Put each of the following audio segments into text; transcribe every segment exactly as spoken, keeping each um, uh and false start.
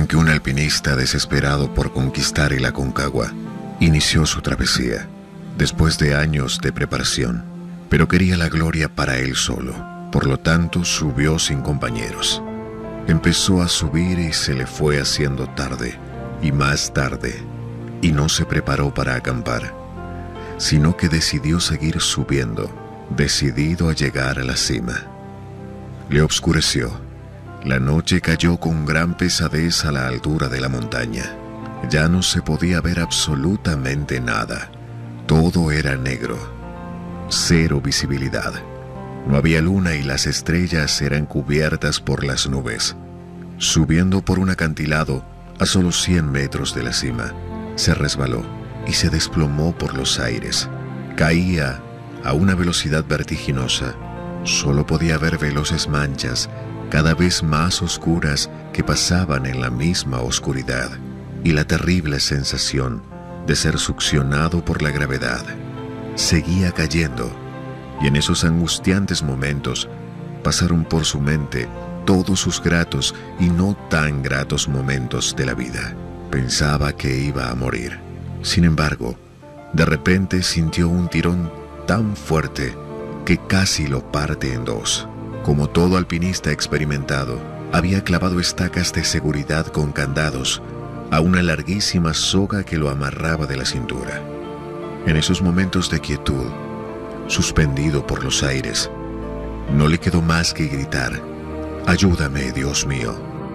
Cuentan que un alpinista desesperado por conquistar el Aconcagua inició su travesía, después de años de preparación, pero quería la gloria para él solo, por lo tanto subió sin compañeros. Empezó a subir y se le fue haciendo tarde, y más tarde, y no se preparó para acampar, sino que decidió seguir subiendo, decidido a llegar a la cima. Le oscureció. La noche cayó con gran pesadez a la altura de la montaña. Ya no se podía ver absolutamente nada. Todo era negro. Cero visibilidad. No había luna y las estrellas eran cubiertas por las nubes. Subiendo por un acantilado a solo cien metros de la cima, se resbaló y se desplomó por los aires. Caía a una velocidad vertiginosa. Solo podía ver veloces manchas, cada vez más oscuras, que pasaban en la misma oscuridad, y la terrible sensación de ser succionado por la gravedad. Seguía cayendo, y en esos angustiantes momentos pasaron por su mente todos sus gratos y no tan gratos momentos de la vida. Pensaba que iba a morir. Sin embargo, de repente sintió un tirón tan fuerte que casi lo parte en dos. Como todo alpinista experimentado, había clavado estacas de seguridad con candados a una larguísima soga que lo amarraba de la cintura. En esos momentos de quietud, suspendido por los aires, no le quedó más que gritar: «Ayúdame, Dios mío».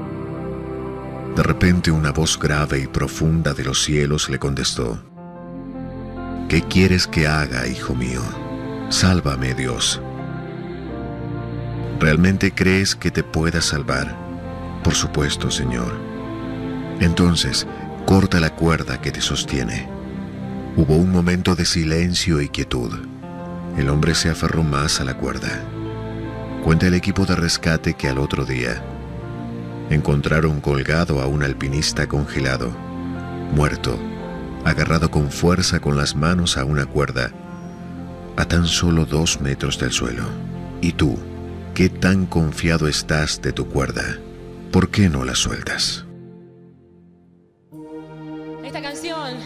De repente una voz grave y profunda de los cielos le contestó: «¿Qué quieres que haga, hijo mío? Sálvame, Dios». ¿Realmente crees que te pueda salvar? Por supuesto, Señor. Entonces, corta la cuerda que te sostiene. Hubo un momento de silencio y quietud. El hombre se aferró más a la cuerda. Cuenta el equipo de rescate que al otro día encontraron colgado a un alpinista congelado, muerto, agarrado con fuerza con las manos a una cuerda, a tan solo dos metros del suelo. ¿Y tú? ¿Qué tan confiado estás de tu cuerda? ¿Por qué no la sueltas?